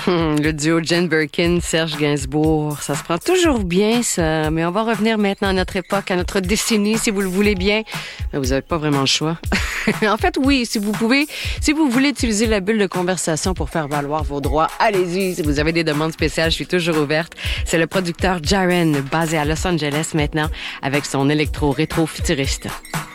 Le duo Jane Birkin, Serge Gainsbourg, ça se prend toujours bien, ça. Mais on va revenir maintenant à notre époque, à notre décennie, si vous le voulez bien. Mais vous n'avez pas vraiment le choix. En fait, oui, si vous voulez utiliser la bulle de conversation pour faire valoir vos droits, allez-y. Si vous avez des demandes spéciales, je suis toujours ouverte. C'est le producteur Jaren, basé à Los Angeles maintenant, avec son électro-rétro futuriste.